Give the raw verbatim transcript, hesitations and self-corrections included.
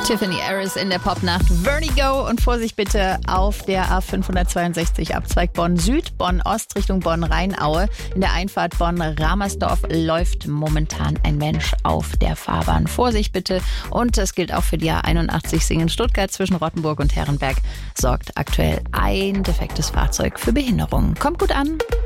Tiffany Harris in der Popnacht. Vertigo und Vorsicht bitte auf der A fünfhundertzweiundsechzig Abzweig Bonn Süd, Bonn Ost Richtung Bonn Rheinaue. In der Einfahrt Bonn-Ramersdorf läuft momentan ein Mensch auf der Fahrbahn. Vorsicht bitte. Und das gilt auch für die A einundachtzig Singen-Stuttgart zwischen Rottenburg und Herrenberg. Sorgt aktuell ein defektes Fahrzeug für Behinderungen. Kommt gut an.